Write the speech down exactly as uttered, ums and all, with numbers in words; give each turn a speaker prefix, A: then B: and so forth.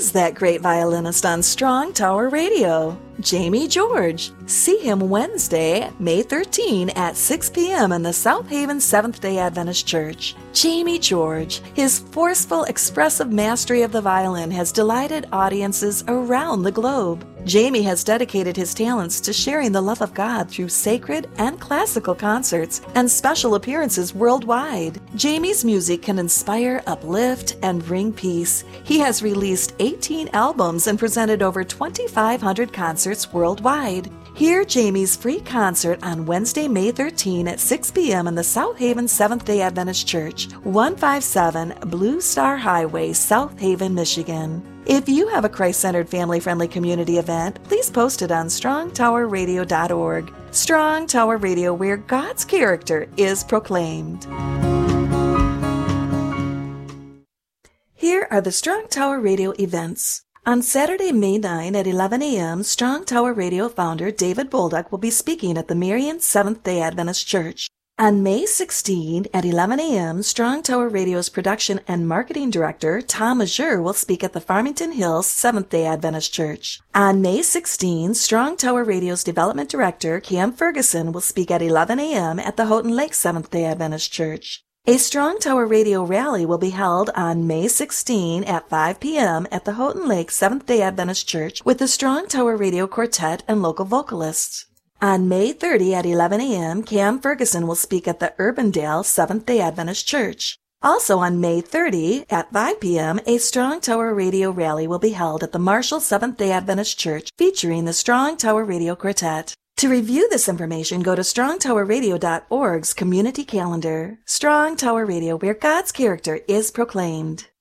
A: is that great violinist on Strong Tower Radio? Jamie George. See him Wednesday, May thirteenth at six p.m. in the South Haven Seventh-day Adventist Church. Jamie George. His forceful, expressive mastery of the violin has delighted audiences around the globe. Jamie has dedicated his talents to sharing the love of God through sacred and classical concerts and special appearances worldwide. Jamie's music can inspire, uplift, and bring peace. He has released eighteen albums and presented over twenty-five hundred concerts worldwide. Hear Jamie's free concert on Wednesday, May thirteenth at six p.m. in the South Haven Seventh-day Adventist Church, one fifty-seven Blue Star Highway, South Haven, Michigan. If you have a Christ-centered, family-friendly community event, please post it on strong tower radio dot org. Strong Tower Radio, where God's character is proclaimed. Here are the Strong Tower Radio events. On Saturday, May ninth at eleven a.m., Strong Tower Radio founder David Bolduc will be speaking at the Marion Seventh-day Adventist Church. On May sixteenth at eleven a.m., Strong Tower Radio's production and marketing director Tom Azure will speak at the Farmington Hills Seventh-day Adventist Church. On May sixteenth, Strong Tower Radio's development director Cam Ferguson will speak at eleven a.m. at the Houghton Lake Seventh-day Adventist Church. A Strong Tower Radio rally will be held on May sixteenth at five p.m. at the Houghton Lake Seventh-day Adventist Church with the Strong Tower Radio Quartet and local vocalists. On May thirtieth at eleven a.m., Cam Ferguson will speak at the Urbandale Seventh-day Adventist Church. Also on May thirtieth at five p.m., a Strong Tower Radio rally will be held at the Marshall Seventh-day Adventist Church featuring the Strong Tower Radio Quartet. To review this information, go to strong tower radio dot org's community calendar. Strong Tower Radio, where God's character is proclaimed.